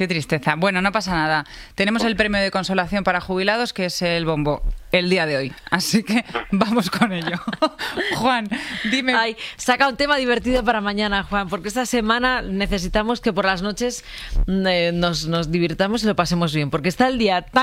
Qué tristeza. Bueno, no pasa nada. Tenemos el premio de consolación para jubilados, que es el bombo, el día de hoy. Así que vamos con ello. Juan, dime... Ay, saca un tema divertido para mañana, Juan, porque esta semana necesitamos que por las noches nos divirtamos y lo pasemos bien, porque está el día tan